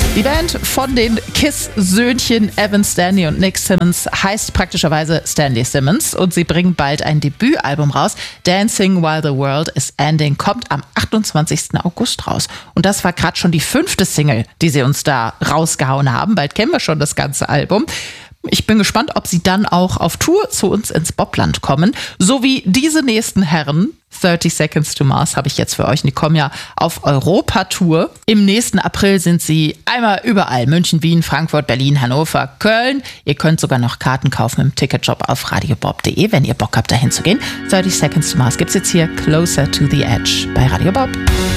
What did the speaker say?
Die Band von den KISS-Söhnchen Evan Stanley und Nick Simmons heißt praktischerweise Stanley Simmons und sie bringen bald ein Debütalbum raus. Dancing While the World is Ending kommt am 28. August raus. Und das war gerade schon die 5. Single, die sie uns da rausgehauen haben. Bald kennen wir schon das ganze Album. Ich bin gespannt, ob sie dann auch auf Tour zu uns ins Bobland kommen. So wie diese nächsten Herren. 30 Seconds to Mars habe ich jetzt für euch. Die kommen ja auf Europa-Tour. Im nächsten April sind sie einmal überall. München, Wien, Frankfurt, Berlin, Hannover, Köln. Ihr könnt sogar noch Karten kaufen im Ticketshop auf radiobob.de, wenn ihr Bock habt, dahin zu gehen. 30 Seconds to Mars gibt's jetzt hier Closer to the Edge bei Radio Bob.